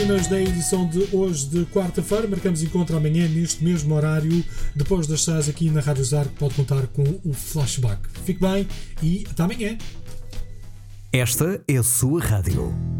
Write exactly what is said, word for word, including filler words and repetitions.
Mas na edição de hoje, de quarta-feira, marcamos encontro amanhã neste mesmo horário, depois das seis aqui na Rádio Zarco. Pode contar com o Flashback. Fique bem e até amanhã. Esta é a sua rádio.